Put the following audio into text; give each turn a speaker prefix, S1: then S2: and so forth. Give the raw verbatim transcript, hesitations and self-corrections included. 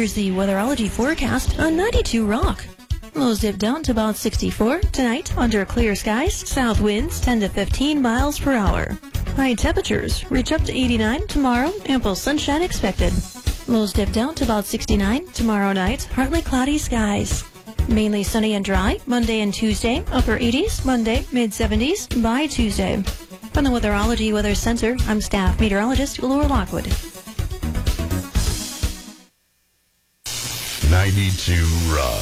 S1: Here's the weatherology forecast on ninety-two Rock. Lows dip down to about sixty-four tonight under clear skies. South winds ten to fifteen miles per hour. High temperatures reach up to eighty-nine tomorrow. Ample sunshine expected. Lows dip down to about sixty-nine tomorrow night. Partly cloudy skies. Mainly sunny and dry Monday and Tuesday. Upper eighties Monday, mid seventies by Tuesday. From the Weatherology Weather Center, I'm staff meteorologist Laura Lockwood.
S2: ninety-two Rock.